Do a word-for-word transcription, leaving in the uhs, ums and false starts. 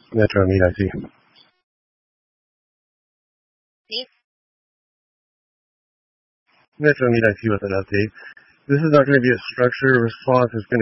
Metro Meet, I see. Metro Meet, I see with an update. This is not going to be a structured response. It's going to